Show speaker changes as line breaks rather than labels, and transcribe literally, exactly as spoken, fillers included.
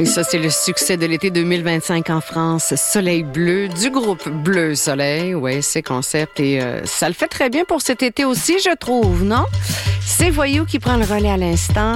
Et ça, c'est le succès de l'été deux mille vingt-cinq en France. Soleil bleu, du groupe Bleu Soleil. Oui, c'est concept. Et euh, ça le fait très bien pour cet été aussi, je trouve, non? C'est Voyou qui prend le relais à l'instant.